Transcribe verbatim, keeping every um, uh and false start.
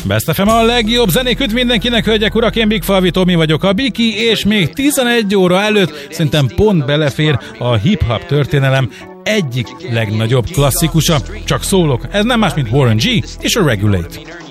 Best ef em a legjobb zenék üt mindenkinek, hölgyek, urak, én Big Falvi Tomi vagyok, a Biki, és még tizenegy óra előtt szerintem pont belefér a hip-hop történelem egyik legnagyobb klasszikusa. Csak szólok, ez nem más, mint Warren G és a Regulate.